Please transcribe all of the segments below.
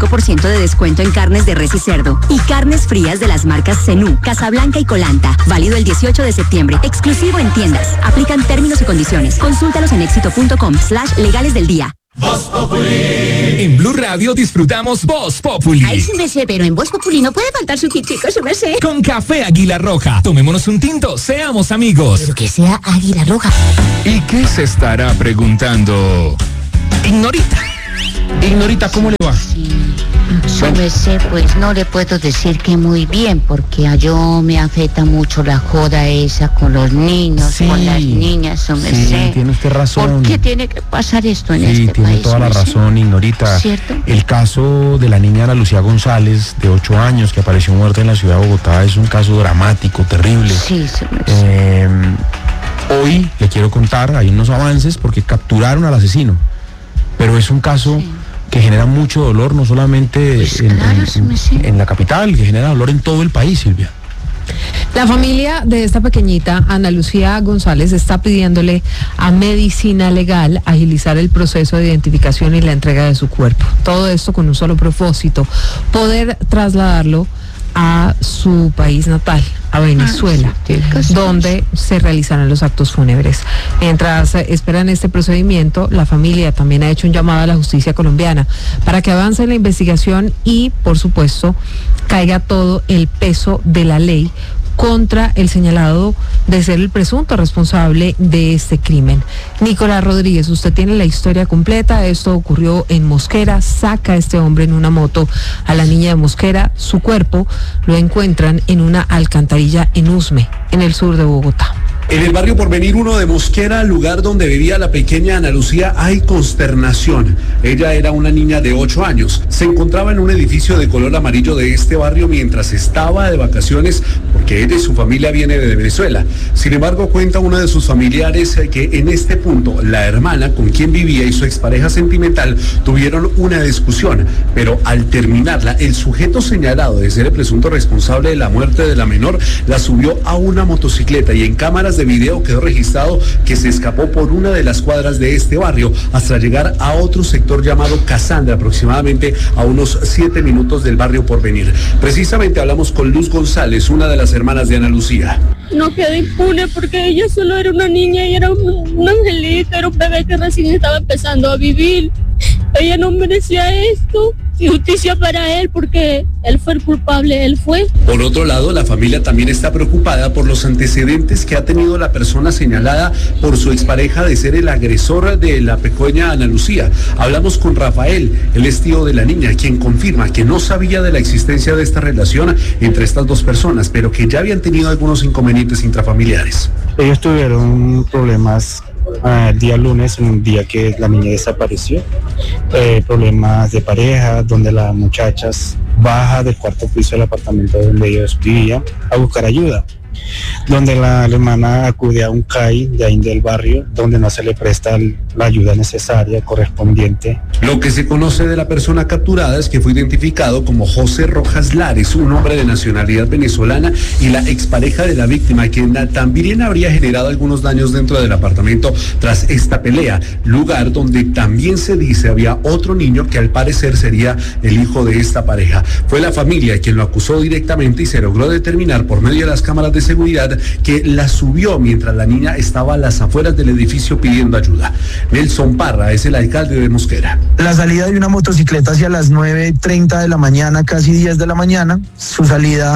25% de descuento en carnes de res y cerdo y carnes frías de las marcas Zenú, Casablanca y Colanta. Válido el 18 de septiembre. Exclusivo en tiendas. Aplican términos y condiciones. Consúltalos en éxito.com/legales del día. Voz Populi. En Blue Radio disfrutamos Voz Populi. Ay, su merced, pero en Voz Populi no puede faltar su tintico, su merced. Con café Águila Roja. Tomémonos un tinto, seamos amigos. Pero que sea Águila Roja. ¿Y qué se estará preguntando Ignorita, ¿cómo le va? Sí, su merced, pues no le puedo decir que muy bien, porque a yo me afecta mucho la joda esa con los niños, sí, con las niñas, su merced. Sí, tiene usted razón. ¿Por qué tiene que pasar esto en este Sí, país? tiene toda la razón, Ignorita. ¿Cierto? El caso de la niña Ana Lucía González, de 8 años, que apareció muerta en la ciudad de Bogotá, es un caso dramático, terrible. Sí, su merced. Hoy le quiero contar, hay unos avances, porque capturaron al asesino, pero es un caso... Sí, que genera mucho dolor, no solamente pues en la capital, que genera dolor en todo el país, Silvia. La familia de esta pequeñita, Ana Lucía González, está pidiéndole a Medicina Legal agilizar el proceso de identificación y la entrega de su cuerpo. Todo esto con un solo propósito, poder trasladarlo a su país natal, a Venezuela, donde se realizarán los actos fúnebres. Mientras esperan este procedimiento, la familia también ha hecho un llamado a la justicia colombiana para que avance la investigación y, por supuesto, caiga todo el peso de la ley contra el señalado de ser el presunto responsable de este crimen. Nicolás Rodríguez, usted tiene la historia completa. Esto ocurrió en Mosquera. Saca a este hombre en una moto a la niña de Mosquera. Su cuerpo lo encuentran en una alcantarilla en Usme, en el sur de Bogotá. En el barrio Porvenir 1 de Mosquera, lugar donde vivía la pequeña Ana Lucía, hay consternación. Ella era una niña de 8 años. Se encontraba en un edificio de color amarillo de este barrio mientras estaba de vacaciones, porque ella y su familia viene de Venezuela. Sin embargo, cuenta uno de sus familiares que en este punto la hermana con quien vivía y su expareja sentimental tuvieron una discusión, pero al terminarla, el sujeto señalado de ser el presunto responsable de la muerte de la menor la subió a una motocicleta y en cámaras de video quedó registrado que se escapó por una de las cuadras de este barrio hasta llegar a otro sector llamado Casandra, aproximadamente a unos 7 minutos del barrio Porvenir. Precisamente hablamos con Luz González, una de las hermanas de Ana Lucía. No quedó impune porque ella solo era una niña y era un angelito, era un bebé que recién estaba empezando a vivir. Ella no merecía esto. Justicia para él porque él fue el culpable, él fue. Por otro lado, la familia también está preocupada por los antecedentes que ha tenido la persona señalada por su expareja de ser el agresor de la pequeña Ana Lucía. Hablamos con Rafael, el es tío de la niña, quien confirma que no sabía de la existencia de esta relación entre estas dos personas, pero que ya habían tenido algunos inconvenientes intrafamiliares. Ellos tuvieron problemas el día lunes, un día que la niña desapareció, problemas de pareja, donde la muchacha baja del cuarto piso del apartamento donde ellos vivían a buscar ayuda, donde la hermana acude a un CAI de ahí del barrio, donde no se le presta la ayuda necesaria, correspondiente. Lo que se conoce de la persona capturada es que fue identificado como José Rojas Lares, un hombre de nacionalidad venezolana y la expareja de la víctima, quien también habría generado algunos daños dentro del apartamento tras esta pelea, lugar donde también se dice había otro niño que al parecer sería el hijo de esta pareja. Fue la familia quien lo acusó directamente y se logró determinar por medio de las cámaras de seguridad que la subió mientras la niña estaba a las afueras del edificio pidiendo ayuda. Nelson Parra es el alcalde de Mosquera. La salida de una motocicleta hacia las 9:30 de la mañana, casi 10 de la mañana. Su salida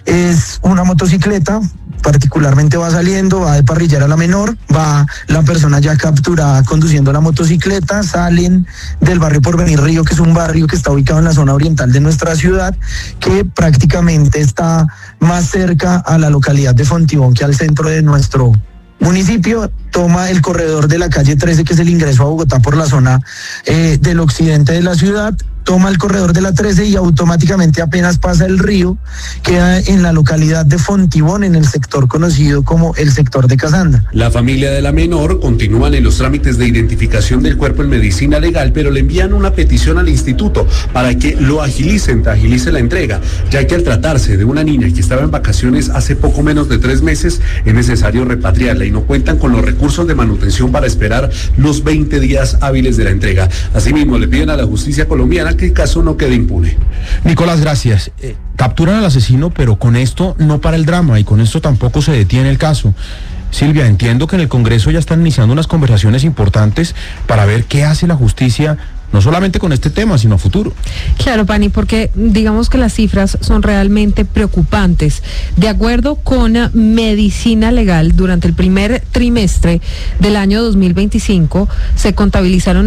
es una motocicleta, particularmente va saliendo, va de parrillar a la menor, va la persona ya capturada conduciendo la motocicleta, salen del barrio Porvenir Río, que es un barrio que está ubicado en la zona oriental de nuestra ciudad, que prácticamente está más cerca a la localidad de Fontibón que al centro de nuestro municipio. Toma el corredor de la calle 13, que es el ingreso a Bogotá por la zona del occidente de la ciudad, toma el corredor de la 13 y automáticamente apenas pasa el río, queda en la localidad de Fontibón, en el sector conocido como el sector de Casandra. La familia de la menor continúan en los trámites de identificación del cuerpo en medicina legal, pero le envían una petición al instituto para que lo agilice la entrega, ya que al tratarse de una niña que estaba en vacaciones hace poco menos de 3 meses, es necesario repatriarla y no cuentan con los recursos de manutención para esperar los 20 días hábiles de la entrega. Asimismo, le piden a la justicia colombiana que el caso no quede impune. Nicolás, gracias. Capturan al asesino, pero con esto no para el drama y con esto tampoco se detiene el caso. Silvia, entiendo que en el Congreso ya están iniciando unas conversaciones importantes para ver qué hace la justicia, no solamente con este tema, sino a futuro. Claro, Pani, porque digamos que las cifras son realmente preocupantes. De acuerdo con Medicina Legal, durante el primer trimestre del año 2025 se contabilizaron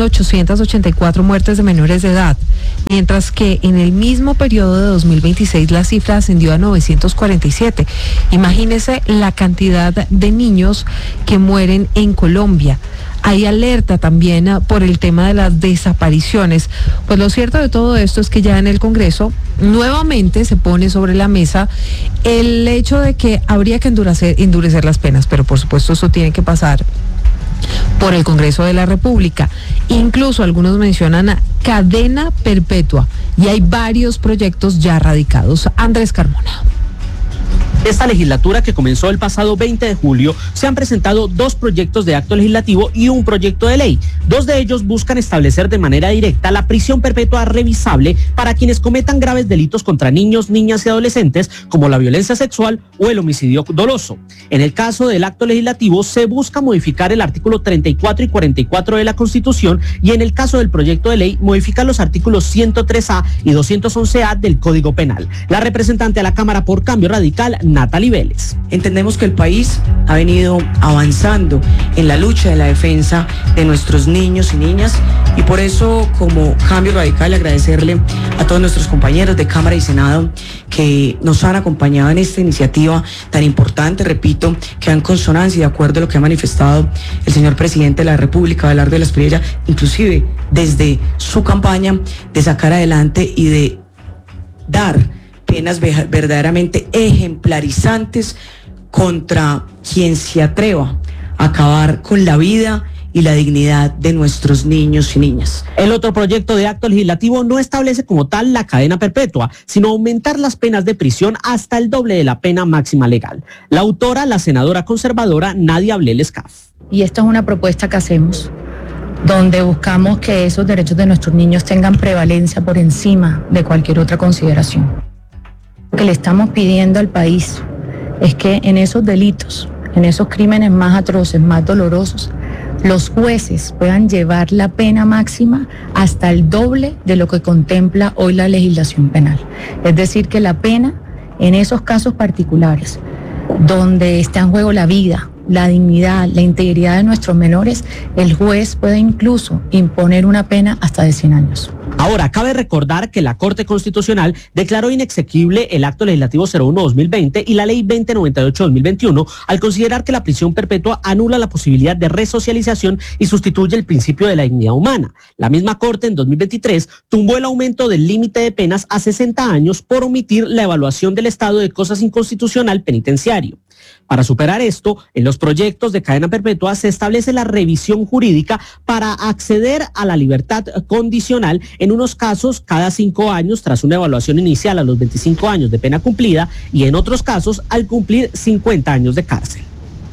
884 muertes de menores de edad, mientras que en el mismo periodo de 2026 la cifra ascendió a 947. Imagínese la cantidad de niños que mueren en Colombia. Hay alerta también por el tema de las desapariciones. Pues lo cierto de todo esto es que ya en el Congreso nuevamente se pone sobre la mesa el hecho de que habría que endurecer las penas, pero por supuesto eso tiene que pasar por el Congreso de la República. Incluso algunos mencionan cadena perpetua y hay varios proyectos ya radicados. Andrés Carmona. Esta legislatura, que comenzó el pasado 20 de julio, se han presentado 2 proyectos de acto legislativo y un proyecto de ley. 2 de ellos buscan establecer de manera directa la prisión perpetua revisable para quienes cometan graves delitos contra niños, niñas y adolescentes, como la violencia sexual o el homicidio doloso. En el caso del acto legislativo, se busca modificar el artículo 34 y 44 de la Constitución, y en el caso del proyecto de ley, modificar los artículos 103A y 211A del Código Penal. La representante a la Cámara por Cambio Radical, Natalie Vélez. Entendemos que el país ha venido avanzando en la lucha de la defensa de nuestros niños y niñas, y por eso, como Cambio Radical, agradecerle a todos nuestros compañeros de Cámara y Senado que nos han acompañado en esta iniciativa tan importante, repito, que va en consonancia y de acuerdo a lo que ha manifestado el señor presidente de la República, Abelardo de la Espriella, inclusive desde su campaña, de sacar adelante y de dar penas verdaderamente ejemplarizantes contra quien se atreva a acabar con la vida y la dignidad de nuestros niños y niñas. El otro proyecto de acto legislativo no establece como tal la cadena perpetua, sino aumentar las penas de prisión hasta el doble de la pena máxima legal. La autora, la senadora conservadora Nadia Ablel Escaf. Y esta es una propuesta que hacemos, donde buscamos que esos derechos de nuestros niños tengan prevalencia por encima de cualquier otra consideración. Lo que le estamos pidiendo al país es que en esos delitos, en esos crímenes más atroces, más dolorosos, los jueces puedan llevar la pena máxima hasta el doble de lo que contempla hoy la legislación penal. Es decir, que la pena en esos casos particulares, donde está en juego la vida, la dignidad, la integridad de nuestros menores, el juez puede incluso imponer una pena hasta de 100 años. Ahora, cabe recordar que la Corte Constitucional declaró inexequible el Acto Legislativo 01-2020 y la Ley 2098-2021 al considerar que la prisión perpetua anula la posibilidad de resocialización y sustituye el principio de la dignidad humana. La misma Corte en 2023 tumbó el aumento del límite de penas a 60 años por omitir la evaluación del estado de cosas inconstitucional penitenciario. Para superar esto, en los proyectos de cadena perpetua se establece la revisión jurídica para acceder a la libertad condicional en unos casos cada 5 años tras una evaluación inicial a los 25 años de pena cumplida y en otros casos al cumplir 50 años de cárcel.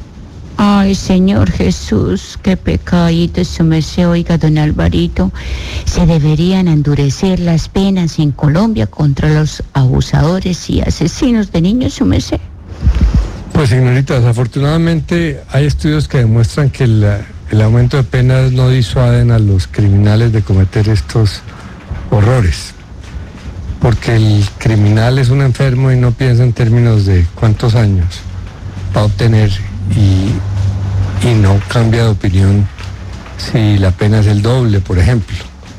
Ay, Señor Jesús, qué pecadito su merced. Oiga, don Alvarito, se deberían endurecer las penas en Colombia contra los abusadores y asesinos de niños, su merced. Pues, señorita, desafortunadamente hay estudios que demuestran que el aumento de penas no disuaden a los criminales de cometer estos horrores, porque el criminal es un enfermo y no piensa en términos de cuántos años va a obtener y no cambia de opinión si la pena es el doble, por ejemplo.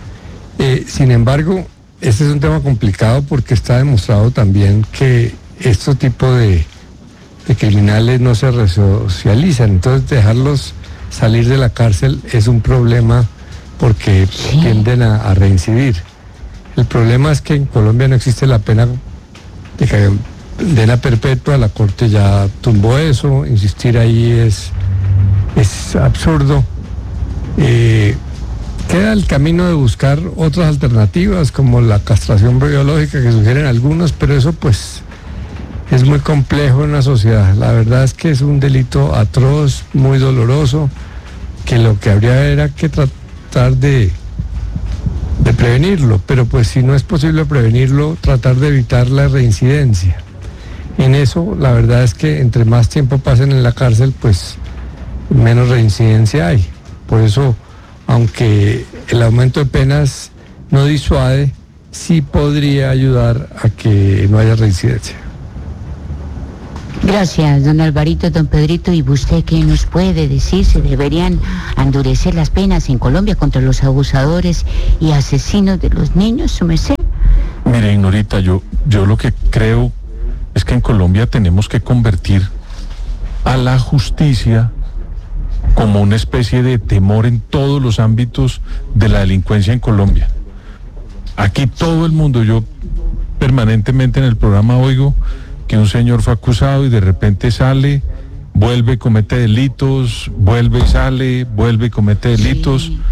Sin embargo, este es un tema complicado porque está demostrado también que este tipo de criminales no se resocializan, entonces dejarlos salir de la cárcel es un problema porque tienden a reincidir. El problema es que en Colombia no existe la pena de cadena perpetua, la Corte ya tumbó eso, insistir ahí es absurdo. Queda el camino de buscar otras alternativas como la castración biológica que sugieren algunos, pero eso pues es muy complejo en la sociedad. La verdad es que es un delito atroz, muy doloroso, que lo que habría era que tratar de prevenirlo, pero pues si no es posible prevenirlo, tratar de evitar la reincidencia. En eso, la verdad es que entre más tiempo pasen en la cárcel, pues menos reincidencia hay. Por eso, aunque el aumento de penas no disuade, sí podría ayudar a que no haya reincidencia. Gracias, don Alvarito, don Pedrito. ¿Y usted qué nos puede decir? ¿Se deberían endurecer las penas en Colombia contra los abusadores y asesinos de los niños, su merced? Mire, Ignorita, yo lo que creo es que en Colombia tenemos que convertir a la justicia como una especie de temor en todos los ámbitos de la delincuencia en Colombia. Aquí todo el mundo, yo permanentemente en el programa oigo que un señor fue acusado y de repente sale, vuelve, comete delitos, vuelve y sale, vuelve y comete delitos. Sí.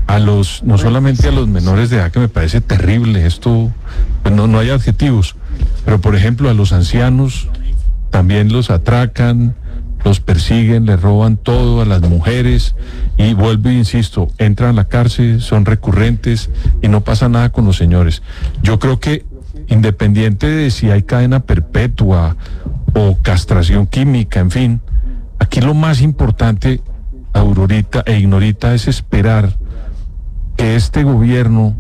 No solamente a los menores de edad, que me parece terrible, esto, pues no hay adjetivos, pero por ejemplo a los ancianos también los atracan, los persiguen, les roban todo, a las mujeres, y vuelvo e insisto, entran a la cárcel, son recurrentes y no pasa nada con los señores. Yo creo que independiente de si hay cadena perpetua o castración química, en fin, aquí lo más importante, Aurorita e Ignorita, es esperar que este gobierno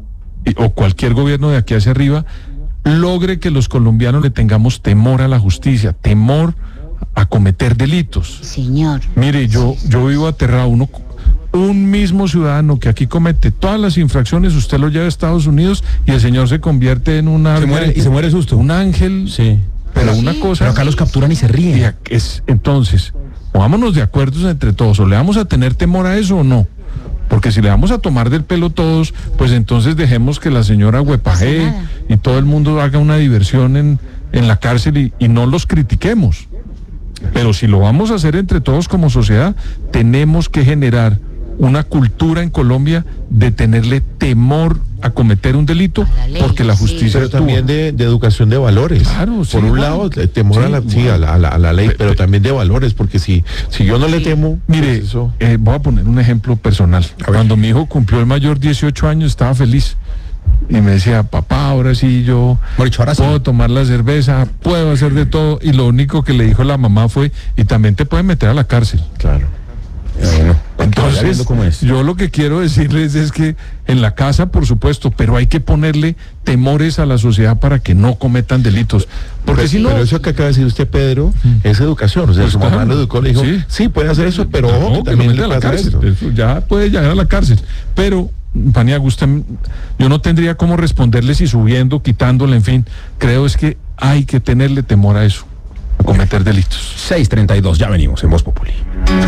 o cualquier gobierno de aquí hacia arriba logre que los colombianos le tengamos temor a la justicia, temor a cometer delitos. Señor. Mire, yo vivo aterrado. Un mismo ciudadano que aquí comete todas las infracciones, usted lo lleva a Estados Unidos y el señor se convierte en un ángel. Se muere susto. Un ángel. Sí. Pero una cosa. Pero acá los capturan y se ríen. Entonces, pongámonos de acuerdo entre todos. ¿O le vamos a tener temor a eso o no? Porque si le vamos a tomar del pelo todos, pues entonces dejemos que la señora huepajee y todo el mundo haga una diversión en la cárcel y no los critiquemos. Pero si lo vamos a hacer entre todos como sociedad, tenemos que generar una cultura en Colombia de tenerle temor a cometer un delito, porque la justicia pero también de educación de valores. Claro, por un lado, temor a la ley, pero también de valores, porque si yo no le temo. Mire, pues voy a poner un ejemplo personal. Cuando mi hijo cumplió el mayor 18 años, estaba feliz. Y me decía, papá, ahora sí yo puedo tomar la cerveza, puedo hacer de todo. Y lo único que le dijo la mamá fue, y también te pueden meter a la cárcel. Claro. Entonces, yo lo que quiero decirles es que en la casa, por supuesto, pero hay que ponerle temores a la sociedad para que no cometan delitos. Porque si no. Pero eso que acaba de decir usted, Pedro, es educación. O sea, pues su mamá lo educó, le dijo, sí puede hacer eso, pero ojo, que también le puede hacer esto. Eso ya puede llegar a la cárcel. Pero, Paniagua, yo no tendría cómo responderle si subiendo, quitándole, en fin. Creo es que hay que tenerle temor a eso, a cometer delitos. 6:32, ya venimos en Voz Populi.